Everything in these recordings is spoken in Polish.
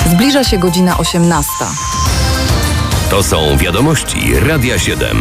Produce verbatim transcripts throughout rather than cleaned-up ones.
Zbliża się godzina osiemnasta. To są wiadomości Radia siedem.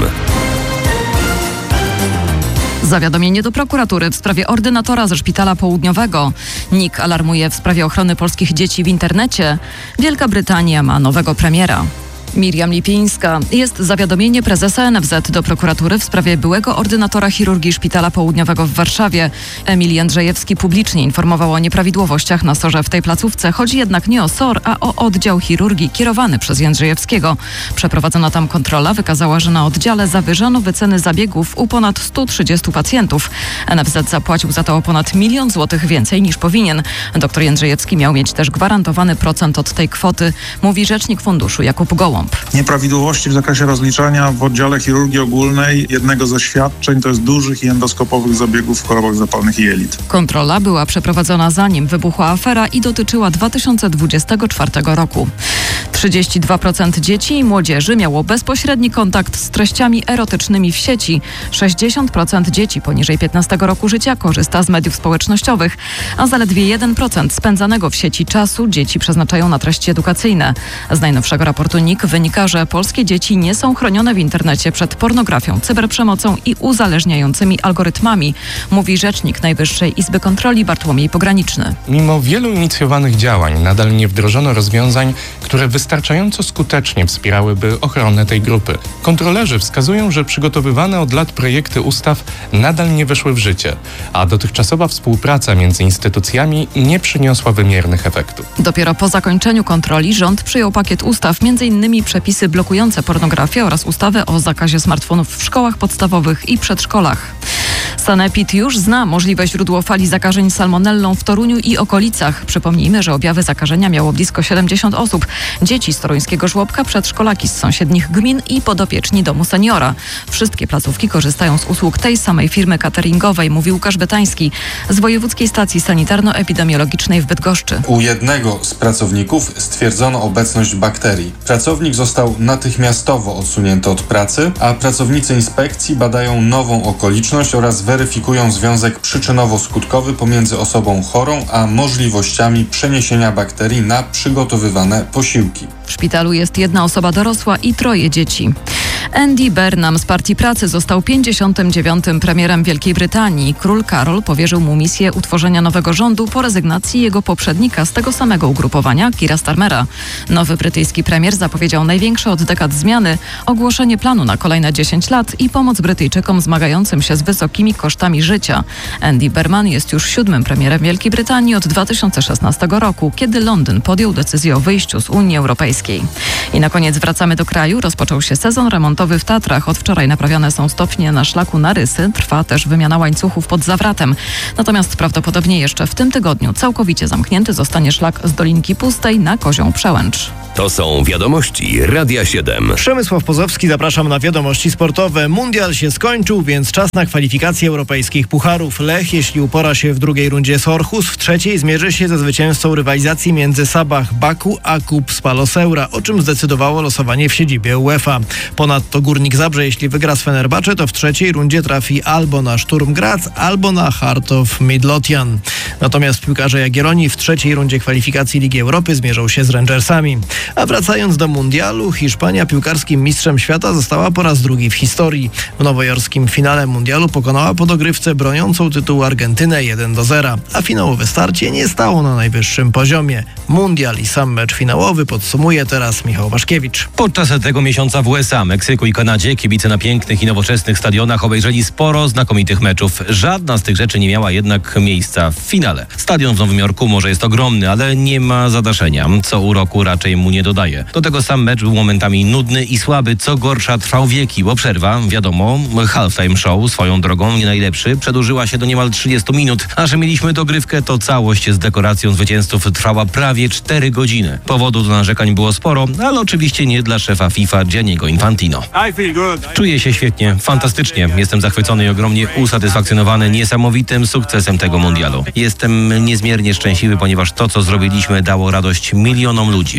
Zawiadomienie do prokuratury w sprawie ordynatora ze Szpitala Południowego. N I K alarmuje w sprawie ochrony polskich dzieci w internecie. Wielka Brytania ma nowego premiera. Miriam Lipińska. Jest zawiadomienie prezesa N F Z do prokuratury w sprawie byłego ordynatora chirurgii Szpitala Południowego w Warszawie. Emil Jędrzejewski publicznie informował o nieprawidłowościach na sorze w tej placówce. Chodzi jednak nie o SOR, a o oddział chirurgii kierowany przez Jędrzejewskiego. Przeprowadzona tam kontrola wykazała, że na oddziale zawyżono wyceny zabiegów u ponad stu trzydziestu pacjentów. N F Z zapłacił za to o ponad milion złotych więcej niż powinien. Doktor Jędrzejewski miał mieć też gwarantowany procent od tej kwoty, mówi rzecznik funduszu Jakub Gołąb. Nieprawidłowości w zakresie rozliczania w oddziale chirurgii ogólnej jednego ze świadczeń to jest dużych i endoskopowych zabiegów w chorobach zapalnych jelit. Kontrola była przeprowadzona zanim wybuchła afera i dotyczyła dwa tysiące dwudziestego czwartego roku. trzydzieści dwa procent dzieci i młodzieży miało bezpośredni kontakt z treściami erotycznymi w sieci. sześćdziesiąt procent dzieci poniżej piętnastego roku życia korzysta z mediów społecznościowych, a zaledwie jeden procent spędzanego w sieci czasu dzieci przeznaczają na treści edukacyjne. Z najnowszego raportu N I K wynika, że polskie dzieci nie są chronione w internecie przed pornografią, cyberprzemocą i uzależniającymi algorytmami, mówi rzecznik Najwyższej Izby Kontroli Bartłomiej Pograniczny. Mimo wielu inicjowanych działań nadal nie wdrożono rozwiązań, które wystarczająco skutecznie wspierałyby ochronę tej grupy. Kontrolerzy wskazują, że przygotowywane od lat projekty ustaw nadal nie weszły w życie, a dotychczasowa współpraca między instytucjami nie przyniosła wymiernych efektów. Dopiero po zakończeniu kontroli rząd przyjął pakiet ustaw, między innymi przepisy blokujące pornografię oraz ustawę o zakazie smartfonów w szkołach podstawowych i przedszkolach. Sanepid już zna możliwe źródło fali zakażeń salmonellą w Toruniu i okolicach. Przypomnijmy, że objawy zakażenia miało blisko siedemdziesiąt osób. Dzieci z toruńskiego żłobka, przedszkolaki z sąsiednich gmin i podopieczni domu seniora. Wszystkie placówki korzystają z usług tej samej firmy cateringowej, mówi Łukasz Bytański z Wojewódzkiej Stacji Sanitarno-Epidemiologicznej w Bydgoszczy. U jednego z pracowników stwierdzono obecność bakterii. Pracownik został natychmiastowo odsunięty od pracy, a pracownicy inspekcji badają nową okoliczność oraz weryfikują związek przyczynowo-skutkowy pomiędzy osobą chorą a możliwościami przeniesienia bakterii na przygotowywane posiłki. W szpitalu jest jedna osoba dorosła i troje dzieci. Andy Burnham z Partii Pracy został pięćdziesiątym dziewiątym premierem Wielkiej Brytanii. Król Karol powierzył mu misję utworzenia nowego rządu po rezygnacji jego poprzednika z tego samego ugrupowania, Keira Starmera. Nowy brytyjski premier zapowiedział największe od dekad zmiany, ogłoszenie planu na kolejne dziesięć lat i pomoc Brytyjczykom zmagającym się z wysokimi kosztami życia. Andy Burnham jest już siódmym premierem Wielkiej Brytanii od dwa tysiące szesnastego roku, kiedy Londyn podjął decyzję o wyjściu z Unii Europejskiej. I na koniec wracamy do kraju. Rozpoczął się sezon remontowy w Tatrach. Od wczoraj naprawiane są stopnie na szlaku na Rysy. Trwa też wymiana łańcuchów pod Zawratem. Natomiast prawdopodobnie jeszcze w tym tygodniu całkowicie zamknięty zostanie szlak z Dolinki Pustej na Kozią Przełęcz. To są wiadomości Radia siedem. Przemysław Pozowski, zapraszam na wiadomości sportowe. Mundial się skończył, więc czas na kwalifikacje europejskich pucharów. Lech, jeśli upora się w drugiej rundzie z Orhus, w trzeciej zmierzy się ze zwycięzcą rywalizacji między Sabah Baku a Kup Spaloseura, o czym zdecydowało losowanie w siedzibie UEFA. Ponadto Górnik Zabrze, jeśli wygra z Fenerbahce, to w trzeciej rundzie trafi albo na Sturm Graz, albo na Heart of Midlothian. Natomiast piłkarze Jagiellonii w trzeciej rundzie kwalifikacji Ligi Europy zmierzą się z Rangersami. A wracając do mundialu, Hiszpania piłkarskim mistrzem świata została po raz drugi w historii. W nowojorskim finale mundialu pokonała po dogrywce broniącą tytułu Argentynę jeden do zera, a finałowe starcie nie stało na najwyższym poziomie. Mundial i sam mecz finałowy podsumuje teraz Michał Waszkiewicz. Podczas tego miesiąca w U S A, Meksyku i Kanadzie kibice na pięknych i nowoczesnych stadionach obejrzeli sporo znakomitych meczów. Żadna z tych rzeczy nie miała jednak miejsca w finale. Stadion w Nowym Jorku może jest ogromny, ale nie ma zadaszenia, co u roku raczej mu nie dodaje. Do tego sam mecz był momentami nudny i słaby, co gorsza trwał wieki, bo przerwa, wiadomo, halftime show swoją drogą nie najlepszy, przedłużyła się do niemal trzydziestu minut, a że mieliśmy dogrywkę, to całość z dekoracją zwycięzców trwała prawie cztery godziny. Powodów do narzekań było sporo, ale oczywiście nie dla szefa FIFA Gianniego Infantino. Czuję się świetnie, fantastycznie. Jestem zachwycony i ogromnie usatysfakcjonowany niesamowitym sukcesem tego mundialu. Jestem niezmiernie szczęśliwy, ponieważ to, co zrobiliśmy, dało radość milionom ludzi w Ameryce,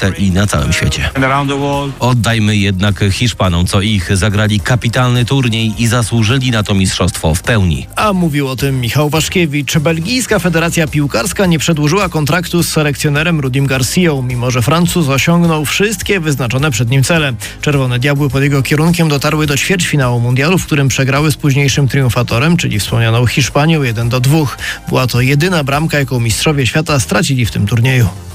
Polsce i na całym świecie. Oddajmy jednak Hiszpanom, co ich. Zagrali kapitalny turniej i zasłużyli na to mistrzostwo w pełni. A mówił o tym Michał Waszkiewicz. Belgijska Federacja Piłkarska nie przedłużyła kontraktu z selekcjonerem Rudim Garcją, mimo że Francuz osiągnął wszystkie wyznaczone przed nim cele. Czerwone Diabły pod jego kierunkiem dotarły do ćwierćfinału mundialu, w którym przegrały z późniejszym triumfatorem, czyli wspomnianą Hiszpanią jeden do dwóch. Była to jedyna bramka, jaką mistrzowie świata stracili w tym turnieju.